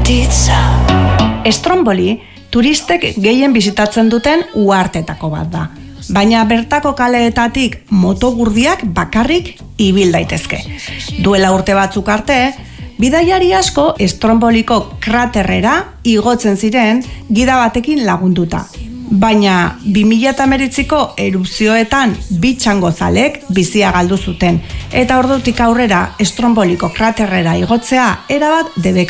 Stromboli turistek gehien bisitatzen duten uhartetako bat da. Baina bertako kaleetatik motogurdiak bakarrik ibil daitezke. Duela urte batzuk arte, bidaiari asko Stromboliko kraterrera igotzen ziren gida batekin lagunduta. Baina 2019ko erupzioetan bi txangozalek bizia galdu zuten eta ordutik aurrera Stromboliko kraterrera igotzea erabat debekatu